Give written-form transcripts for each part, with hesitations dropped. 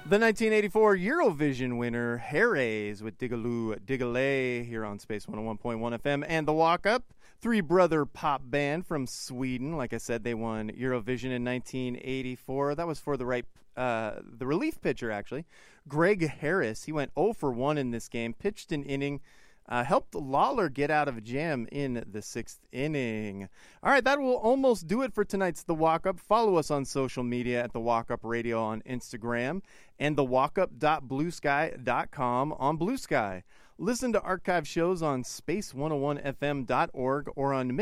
The 1984 Eurovision winner, Harry's with Digaloo Digalay here on Space 101.1 FM. And the Walk Up, three-brother pop band from Sweden. Like I said, they won Eurovision in 1984. That was for the relief pitcher, actually. Greg Harris, he went 0 for 1 in this game, pitched an inning, helped Lawler get out of a jam in the sixth inning. All right, that will almost do it for tonight's The Walk Up. Follow us on social media at The Walk Up Radio on Instagram and thewalkup.bluesky.com on Blue Sky. Listen to archive shows on space101fm.org or on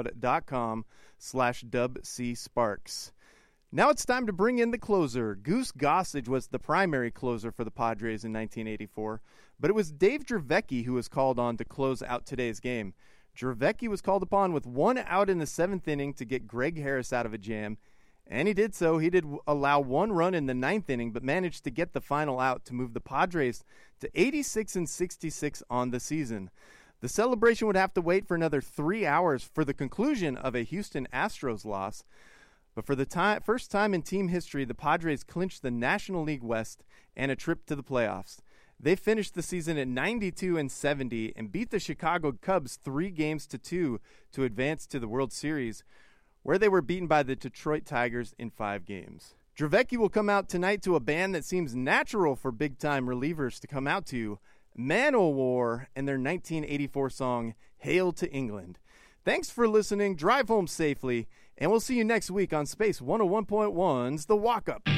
mixcloud.com/dubcsparks. Now it's time to bring in the closer. Goose Gossage was the primary closer for the Padres in 1984, but it was Dave Dravecky who was called on to close out today's game. Dravecky was called upon with 1 out in the 7th inning to get Greg Harris out of a jam, and he did so. He did allow 1 run in the 9th inning, but managed to get the final out to move the Padres to 86-66 on the season. The celebration would have to wait for another 3 hours for the conclusion of a Houston Astros loss. But for the first time in team history, the Padres clinched the National League West and a trip to the playoffs. They finished the season at 92-70 and beat the Chicago Cubs 3-2 to advance to the World Series, where they were beaten by the Detroit Tigers in 5 games. Dravecky will come out tonight to a band that seems natural for big-time relievers to come out to, Manowar, and their 1984 song, Hail to England. Thanks for listening, drive home safely, and we'll see you next week on Space 101.1's The Walk Up.